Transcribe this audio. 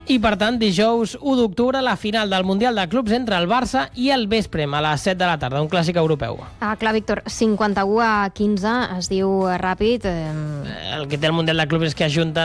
I, per tant, dijous 1 d'octubre, la final del Mundial de Clubs entre el Barça i el Vesprem, a les 7 de la tarda, un clàssic europeu. Clar, Víctor, 51-15 es diu ràpid. El que té el Mundial de Clubs és que ajunten